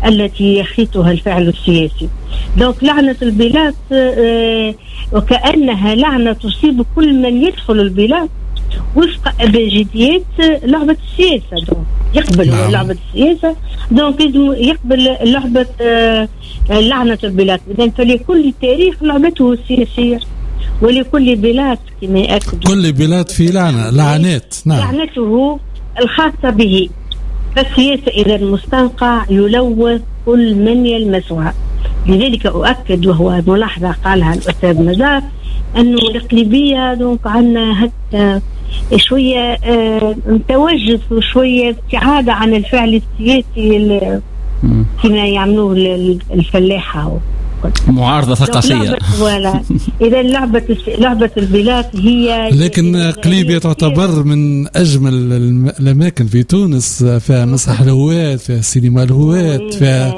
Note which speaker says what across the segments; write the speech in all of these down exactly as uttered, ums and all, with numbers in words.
Speaker 1: التي يخيطها الفعل السياسي. دونك لعنة البلاد آه وكأنها لعنة تصيب كل من يدخل البلاد وفق أبجديات لعبة السياسة. دونك يقبل نعم. لعبة السياسة، دونك يقبل لعبة آه لعنة البلاد. إذن فلكل تاريخ لعبته السياسية، ولكل بلاد كما يأكد
Speaker 2: كل بلاد في لعنة لعنات نعم.
Speaker 1: لعنته الخاصة به. فالسياسة إذا مستنقع يلوث كل من يلمسها. لذلك أؤكد، وهو ملاحظة قالها الأستاذ مزار، أنه الإقليمية دونك عنا حتى شوية اه توجس وشوية ابتعاد عن الفعل السياسي كما يعملوه الفلاحة،
Speaker 2: معارضة ثقافية.
Speaker 1: ولا إذا لعبة لعبة البلاد هي،
Speaker 2: لكن قليبية تعتبر من أجمل الأماكن في تونس، فيها مسرح الهواة، فيها سينما الهواة، فيها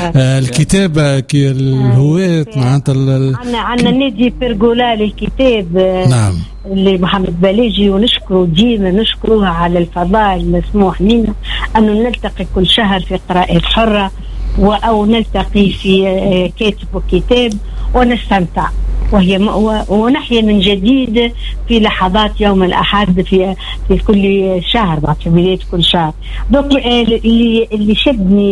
Speaker 2: الكتابة الهواة. معناتها
Speaker 1: عندنا عندنا نادي بيرغولا للكتاب
Speaker 2: نعم
Speaker 1: اللي محمد بلاجي، ونشكره ديما نشكروه على الفضاء المسموح لنا أنه نلتقي كل شهر في قراءة حرة أو نلتقي في كاتب وكتاب ونستمتع، وهي ونحيا من جديد في لحظات يوم الأحد في في كل شهر، بعد في بداية كل شهر. دونك اللي اللي شدني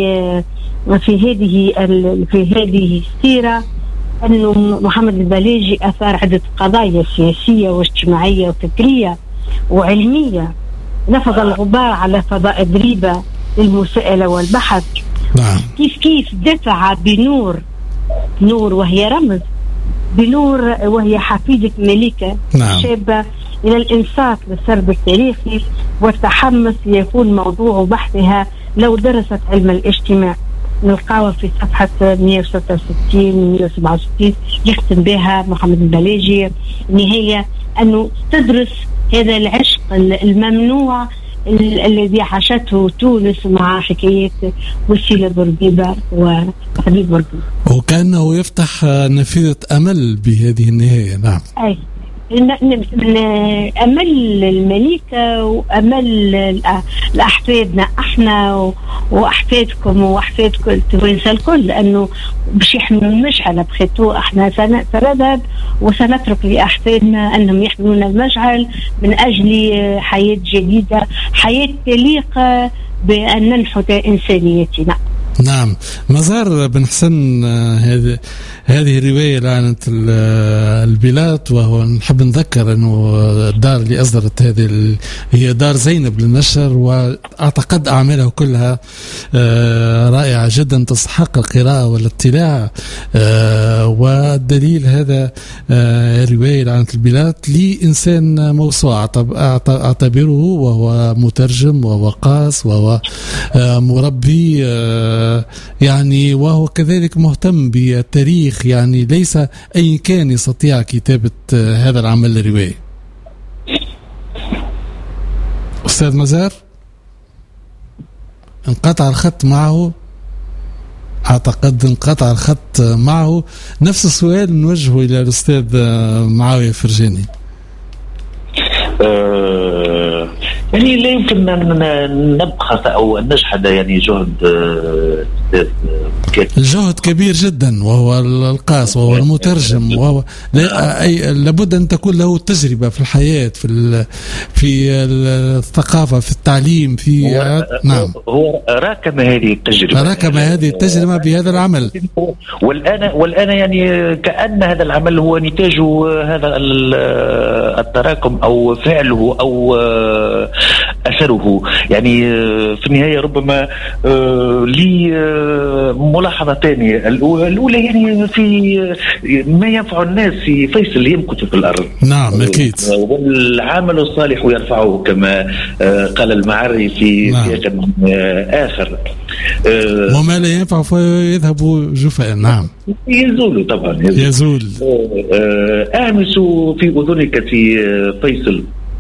Speaker 1: في هذه في هذه السيرة أنه محمد البلاجي أثار عدة قضايا سياسية واجتماعية وفكرية وعلمية، نفض الغبار على فضاء دريبة للمساءلة والبحث.
Speaker 2: نعم.
Speaker 1: كيف كيف دفع بنور نور وهي رمز، بنور وهي حفيدة ملكة
Speaker 2: نعم.
Speaker 1: شابة إلى الإنصات للسرد التاريخي والتحمس ليكون موضوع بحثها لو درست علم الاجتماع. نلقاها في صفحة مئة وستة وستين مئة وسبعة وستين يختم بها محمد البلاجي نهاية أنه تدرس هذا العشق الممنوع الذي عاشته تونس مع حكاية وسيلة بورقيبة وحبيب بورقيبة،
Speaker 2: وكأنه يفتح نافذة أمل بهذه النهاية. نعم.
Speaker 1: أي أمل الملكة وأمل لأحفادنا احنا وأحفادكم وأحفادكم التوانسة الكل، لأنه باش يحملوا المشعل بخيتو احنا سنذهب وسنترك لأحفادنا أنهم يحملون المشعل من أجل حياة جديدة، حياة تليق بأن ننحت إنسانيتنا.
Speaker 2: نعم. مزار بن حسن، هذه هذه الرواية لعنة البلاد، وهو نحب نذكر أنه الدار اللي أصدرت هذه هي دار زينب للنشر، وأعتقد أعمالها كلها رائعة جدا تستحق القراءة والاطلاع. والدليل هذا الرواية لعنة البلاد لإنسان موسوعة أعتبره، وهو مترجم وهو قاس وهو مربي يعني، وهو كذلك مهتم بالتاريخ، يعني ليس أي كان يستطيع كتابة هذا العمل الروائي. أستاذ مزار انقطع الخط معه، أعتقد انقطع الخط معه. نفس السؤال نوجهه إلى الأستاذ معاوية فرجاني.
Speaker 3: أه يعني لا يمكن أن نبخس أو أن نجحد يعني جهد
Speaker 2: جهد كبير جدا، وهو القاس وهو المترجم، وهو لابد أن تكون له تجربة في الحياة، في في الثقافة، في التعليم، في
Speaker 3: نعم. هو راكم هذه التجربة
Speaker 2: راكم هذه التجربة بهذا العمل،
Speaker 3: والآن والآن يعني كأن هذا العمل هو نتاج هذا التراكم أو فعله أو أثره. يعني في النهاية ربما لي ملاحظة ثانية، الأولى يعني في ما ينفع الناس في فيصل يمكث في الأرض.
Speaker 2: نعم أكيد.
Speaker 3: والعمل الصالح يرفعه كما قال المعري في سياق آخر.
Speaker 2: وما لا ينفع فيذهب جفاء. نعم
Speaker 3: يزول طبعا
Speaker 2: يزول.
Speaker 3: أهمس في أذنك في فيصل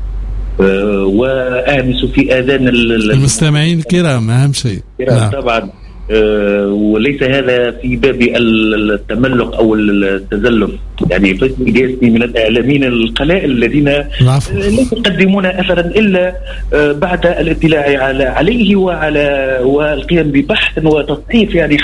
Speaker 3: وأهمس في آذان
Speaker 2: المستمعين الكرام، أهم شيء.
Speaker 3: نعم. طبعا. أه وليس هذا في باب التملق أو التزلف، يعني فيصل جاسمي من الإعلاميين القلائل الذين لا يقدمون أثرا إلا بعد الاطلاع عليه وعلى والقيام ببحث وتصحيح يعني